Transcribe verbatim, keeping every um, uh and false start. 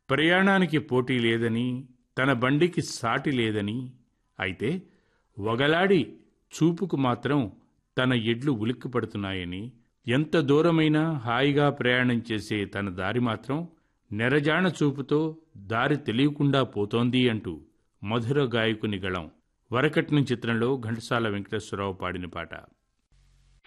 ప్రయాణానికి పోటీ లేదని, తన బండికి సాటి లేదని, అయితే వగలాడి చూపుకు మాత్రం తన ఎడ్లు ఉలిక్కిపడుతున్నాయని, ఎంత దూరమైనా హాయిగా ప్రయాణం చేసే తన దారి మాత్రం నెరజాణ చూపుతో దారి తెలియకుండా పోతోంది అంటూ మధుర గాయకుని గళం వరకట్నం చిత్రంలో ఘంటసాల వెంకటేశ్వరరావు పాడిన పాట.